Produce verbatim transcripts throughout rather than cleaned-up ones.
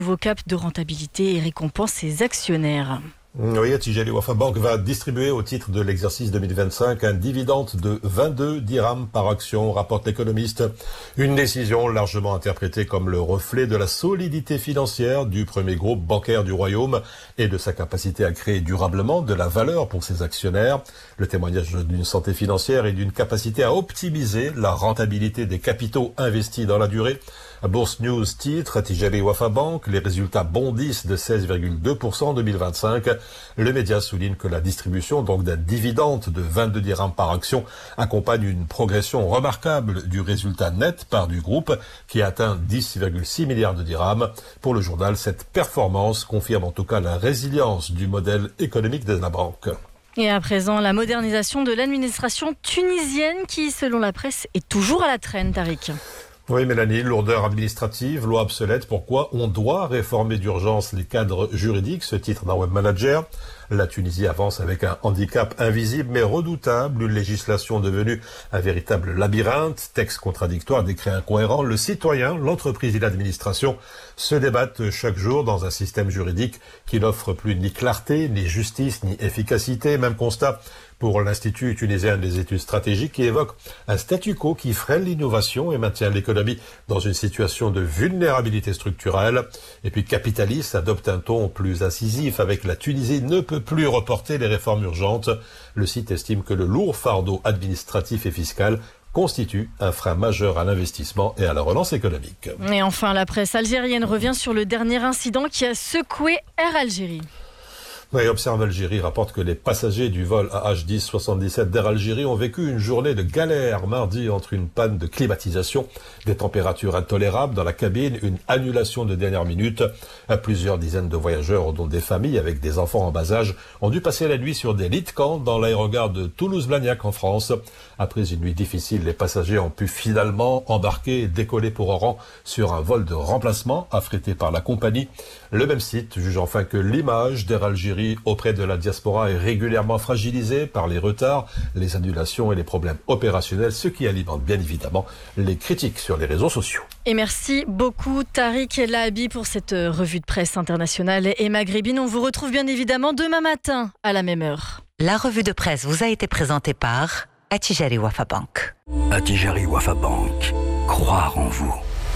nouveau cap de rentabilité et récompense ses actionnaires. Oui, Attijari Wafa Bank va distribuer au titre de l'exercice deux mille vingt-cinq un dividende de vingt-deux dirhams par action, rapporte l'économiste. Une décision largement interprétée comme le reflet de la solidité financière du premier groupe bancaire du royaume et de sa capacité à créer durablement de la valeur pour ses actionnaires. Le témoignage d'une santé financière et d'une capacité à optimiser la rentabilité des capitaux investis dans la durée. Bourse News titre, Attijari Wafa Bank, les résultats bondissent de seize virgule deux pour cent en deux mille vingt-cinq. Le média souligne que la distribution donc d'un dividende de vingt-deux dirhams par action accompagne une progression remarquable du résultat net part du groupe qui atteint dix virgule six milliards de dirhams. Pour le journal, cette performance confirme en tout cas la résilience du modèle économique de la banque. Et à présent, la modernisation de l'administration tunisienne qui, selon la presse, est toujours à la traîne, Tariq. Oui, Mélanie, lourdeur administrative, loi obsolète. Pourquoi on doit réformer d'urgence les cadres juridiques, ce titre d'un web manager. La Tunisie avance avec un handicap invisible mais redoutable, une législation devenue un véritable labyrinthe, textes contradictoires, décrets incohérents. Le citoyen, l'entreprise et l'administration se débattent chaque jour dans un système juridique qui n'offre plus ni clarté, ni justice, ni efficacité. Même constat pour l'Institut tunisien des études stratégiques qui évoque un statu quo qui freine l'innovation et maintient l'économie dans une situation de vulnérabilité structurelle. Et puis Capitaliste adopte un ton plus incisif avec la Tunisie ne peut plus reporter les réformes urgentes. Le site estime que le lourd fardeau administratif et fiscal constitue un frein majeur à l'investissement et à la relance économique. Et enfin, la presse algérienne revient sur le dernier incident qui a secoué Air Algérie. Oui, Observe Algérie rapporte que les passagers du vol A H dix soixante-dix-sept d'Air Algérie ont vécu une journée de galère mardi entre une panne de climatisation, des températures intolérables dans la cabine, une annulation de dernière minute. Plusieurs dizaines de voyageurs, dont des familles avec des enfants en bas âge, ont dû passer la nuit sur des lits de camp dans l'aérogare de Toulouse-Blagnac en France. Après une nuit difficile, les passagers ont pu finalement embarquer et décoller pour Oran sur un vol de remplacement affrété par la compagnie. Le même site juge enfin que l'image d'Air Algérie auprès de la diaspora est régulièrement fragilisée par les retards, les annulations et les problèmes opérationnels, ce qui alimente bien évidemment les critiques sur les réseaux sociaux. Et merci beaucoup Tariq Lahabi pour cette revue de presse internationale et maghrébine. On vous retrouve bien évidemment demain matin à la même heure. La revue de presse vous a été présentée par Attijari Wafa Bank. Attijari Wafa Bank. Croire en vous.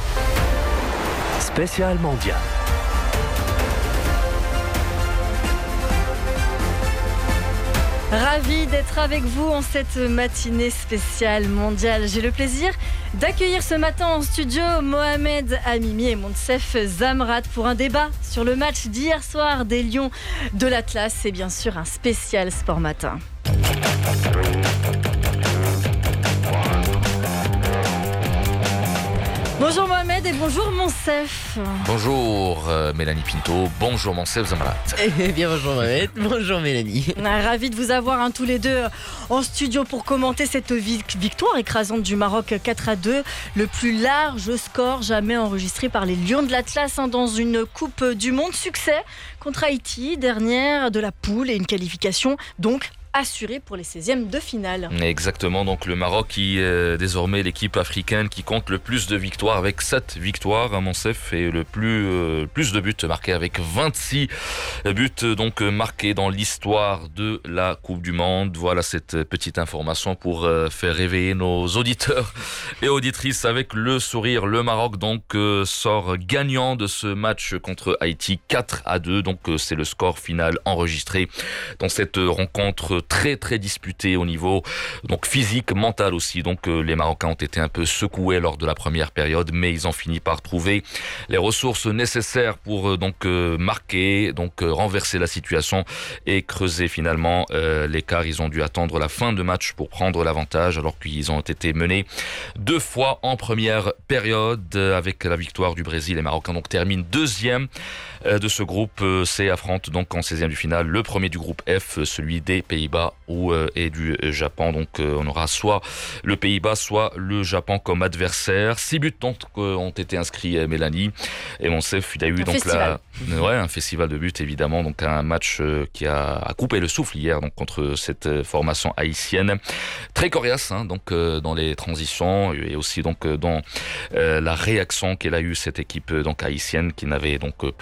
Spécial mondial. Ravi d'être avec vous en cette matinée spéciale mondiale. J'ai le plaisir d'accueillir ce matin en studio Mohamed Amimi et Monsef Zamrat pour un débat sur le match d'hier soir des Lions de l'Atlas. C'est bien sûr un spécial Sport Matin. Bonjour Mohamed et bonjour Monsef. Bonjour euh, Mélanie Pinto, bonjour Monsef Zamrat. Eh bien bonjour Mohamed, bonjour Mélanie. Ravi de vous avoir hein, tous les deux en studio pour commenter cette victoire écrasante du Maroc quatre à deux. Le plus large score jamais enregistré par les Lions de l'Atlas hein, dans une Coupe du Monde. Succès contre Haïti, dernière de la poule et une qualification donc assuré pour les seizièmes de finale. Exactement, donc le Maroc qui est désormais l'équipe africaine qui compte le plus de victoires avec sept victoires à Monsef et le plus, euh, plus de buts marqués avec vingt-six buts donc marqués dans l'histoire de la Coupe du Monde. Voilà cette petite information pour euh, faire réveiller nos auditeurs et auditrices avec le sourire. Le Maroc donc euh, sort gagnant de ce match contre Haïti quatre à deux, donc euh, c'est le score final enregistré dans cette rencontre très très disputé au niveau donc physique, mental aussi. Donc euh, les Marocains ont été un peu secoués lors de la première période, mais ils ont fini par trouver les ressources nécessaires pour euh, donc euh, marquer, donc euh, renverser la situation et creuser finalement euh, l'écart. Ils ont dû attendre la fin de match pour prendre l'avantage, alors qu'ils ont été menés deux fois en première période. Avec la victoire du Brésil, les Marocains donc terminent deuxième euh, de ce groupe C, affrontent donc en seizième de finale le premier du groupe F, celui des Pays-Bas ou euh, et du Japon. Donc euh, on aura soit le Pays-Bas, soit le Japon comme adversaire. Six buts donc, euh, ont été inscrits, euh, Mélanie. Et Monsef, il y a eu un donc festival. la, ouais, un festival de buts évidemment. Donc un match euh, qui a, a coupé le souffle hier donc contre cette euh, formation haïtienne. Très coriace hein, donc euh, dans les transitions et aussi donc euh, dans euh, la réaction qu'elle a eue cette équipe euh, donc haïtienne qui n'avait donc euh, plus